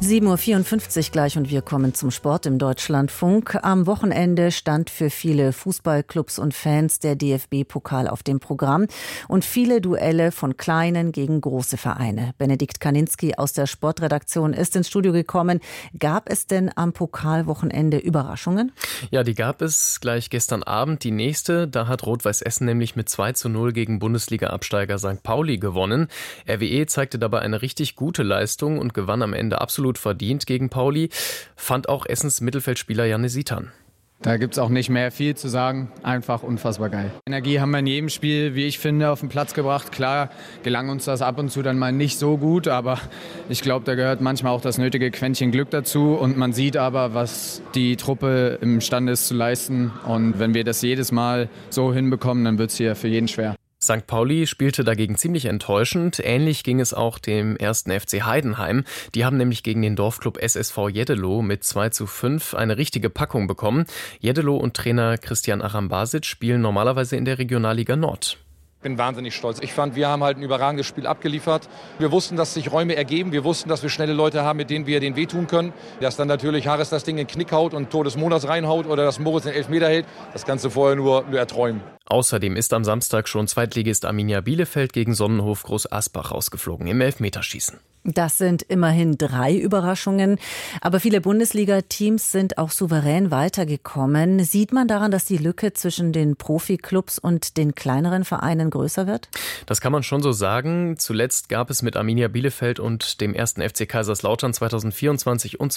7:54 Uhr gleich und wir kommen zum Sport im Deutschlandfunk. Am Wochenende stand für viele Fußballclubs und Fans der DFB-Pokal auf dem Programm und viele Duelle von kleinen gegen große Vereine. Benedikt Kaninski aus der Sportredaktion ist ins Studio gekommen. Gab es denn am Pokalwochenende Überraschungen? Ja, die gab es gleich gestern Abend. Die nächste, da hat Rot-Weiß Essen nämlich mit 2:0 gegen Bundesliga-Absteiger St. Pauli gewonnen. RWE zeigte dabei eine richtig gute Leistung und gewann am Ende absolut verdient gegen Pauli, fand auch Essens Mittelfeldspieler Janne Sitan. Da gibt es auch nicht mehr viel zu sagen, einfach unfassbar geil. Energie haben wir in jedem Spiel, wie ich finde, auf den Platz gebracht. Klar gelang uns das ab und zu dann mal nicht so gut, aber ich glaube, da gehört manchmal auch das nötige Quäntchen Glück dazu und man sieht aber, was die Truppe imstande ist zu leisten und wenn wir das jedes Mal so hinbekommen, dann wird es hier für jeden schwer. St. Pauli spielte dagegen ziemlich enttäuschend. Ähnlich ging es auch dem 1. FC Heidenheim. Die haben nämlich gegen den Dorfclub SSV Jeddelo mit 2:5 eine richtige Packung bekommen. Jeddelo und Trainer Christian Arambasic spielen normalerweise in der Regionalliga Nord. Ich bin wahnsinnig stolz. Ich fand, wir haben halt ein überragendes Spiel abgeliefert. Wir wussten, dass sich Räume ergeben. Wir wussten, dass wir schnelle Leute haben, mit denen wir denen wehtun können. Dass dann natürlich Harris das Ding in den Knick haut und Tor des Monats reinhaut oder dass Moritz den Elfmeter hält. Das kannst du vorher nur erträumen. Außerdem ist am Samstag schon Zweitligist Arminia Bielefeld gegen Sonnenhof Groß Asbach rausgeflogen im Elfmeterschießen. Das sind immerhin 3 Überraschungen. Aber viele Bundesliga-Teams sind auch souverän weitergekommen. Sieht man daran, dass die Lücke zwischen den Profiklubs und den kleineren Vereinen größer wird? Das kann man schon so sagen. Zuletzt gab es mit Arminia Bielefeld und dem 1. FC Kaiserslautern 2024 und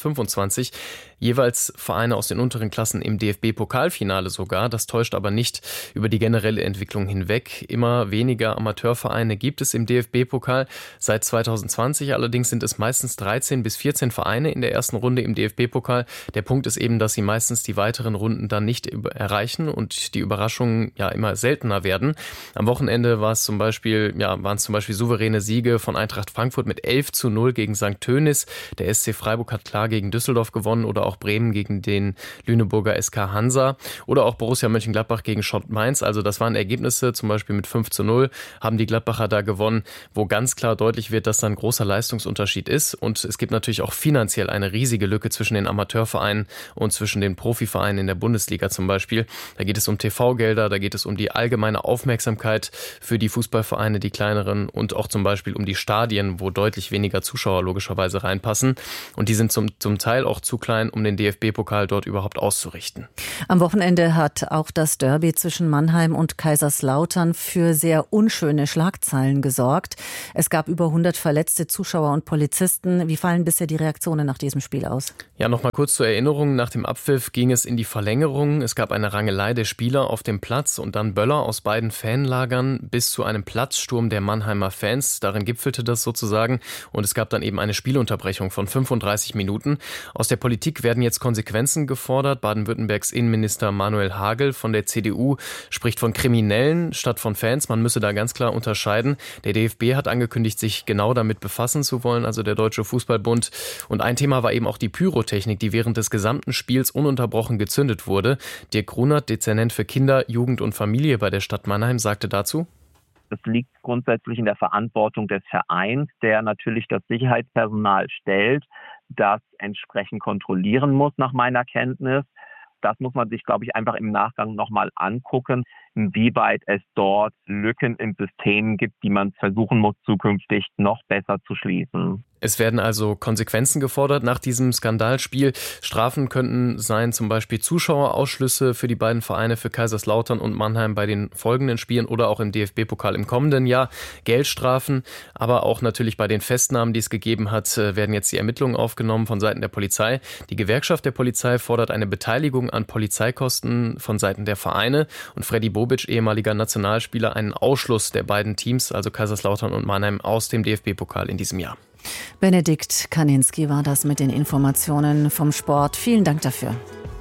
2025 jeweils Vereine aus den unteren Klassen im DFB-Pokalfinale sogar. Das täuscht aber nicht über die generelle Entwicklung hinweg. Immer weniger Amateurvereine gibt es im DFB-Pokal. Seit 2020 allerdings sind es meistens 13 bis 14 Vereine in der ersten Runde im DFB-Pokal. Der Punkt ist eben, dass sie meistens die weiteren Runden dann nicht erreichen und die Überraschungen ja immer seltener werden. Am Wochenende waren es zum Beispiel souveräne Siege von Eintracht Frankfurt mit 11:0 gegen St. Tönnies. Der SC Freiburg hat klar gegen Düsseldorf gewonnen oder auch Bremen gegen den Lüneburger SK Hansa oder auch Borussia Mönchengladbach gegen Schott Mainz. Also das waren Ergebnisse, zum Beispiel mit 5:0 haben die Gladbacher da gewonnen, wo ganz klar deutlich wird, dass dann großer Leistungsunterschied ist und es gibt natürlich auch finanziell eine riesige Lücke zwischen den Amateurvereinen und zwischen den Profivereinen in der Bundesliga zum Beispiel. Da geht es um TV-Gelder, da geht es um die allgemeine Aufmerksamkeit für die Fußballvereine, die kleineren und auch zum Beispiel um die Stadien, wo deutlich weniger Zuschauer logischerweise reinpassen und die sind zum Teil auch zu klein, um den DFB-Pokal dort überhaupt auszurichten. Am Wochenende hat auch das Derby zwischen Mannheim und Kaiserslautern für sehr unschöne Schlagzeilen gesorgt. Es gab über 100 verletzte Zuschauer und Polizisten. Wie fallen bisher die Reaktionen nach diesem Spiel aus? Ja, nochmal kurz zur Erinnerung. Nach dem Abpfiff ging es in die Verlängerung. Es gab eine Rangelei der Spieler auf dem Platz und dann Böller aus beiden Fanlagern bis zu einem Platzsturm der Mannheimer Fans. Darin gipfelte das sozusagen und es gab dann eben eine Spielunterbrechung von 35 Minuten. Aus der Politik werden jetzt Konsequenzen gefordert. Baden-Württembergs Innenminister Manuel Hagel von der CDU spricht von Kriminellen statt von Fans. Man müsse da ganz klar unterscheiden. Der DFB hat angekündigt, sich genau damit befassen zu wollen, also der Deutsche Fußballbund. Und ein Thema war eben auch die Pyrotechnik, die während des gesamten Spiels ununterbrochen gezündet wurde. Dirk Grunert, Dezernent für Kinder, Jugend und Familie bei der Stadt Mannheim, sagte dazu: Es liegt grundsätzlich in der Verantwortung des Vereins, der natürlich das Sicherheitspersonal stellt, das entsprechend kontrollieren muss nach meiner Kenntnis. Das muss man sich, glaube ich, einfach im Nachgang nochmal angucken, inwieweit es dort Lücken im System gibt, die man versuchen muss, zukünftig noch besser zu schließen. Es werden also Konsequenzen gefordert nach diesem Skandalspiel. Strafen könnten sein, zum Beispiel Zuschauerausschlüsse für die beiden Vereine, für Kaiserslautern und Mannheim bei den folgenden Spielen oder auch im DFB-Pokal im kommenden Jahr. Geldstrafen, aber auch natürlich bei den Festnahmen, die es gegeben hat, werden jetzt die Ermittlungen aufgenommen von Seiten der Polizei. Die Gewerkschaft der Polizei fordert eine Beteiligung an Polizeikosten von Seiten der Vereine und Freddy Bobic, ehemaliger Nationalspieler, einen Ausschluss der beiden Teams, also Kaiserslautern und Mannheim, aus dem DFB-Pokal in diesem Jahr. Benedikt Kaninski war das mit den Informationen vom Sport. Vielen Dank dafür.